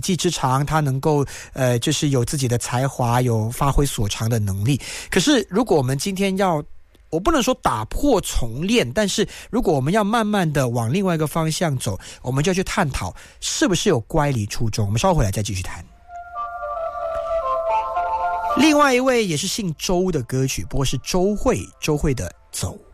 技之长，他能够就是有自己的才华，有发挥所长的能力。可是如果我们今天我不能说打破重练，但是如果我们要慢慢的往另外一个方向走，我们就要去探讨是不是有乖离初衷。我们稍后回来再继续谈。另外一位也是姓周的歌曲，不过是周蕙的《走》。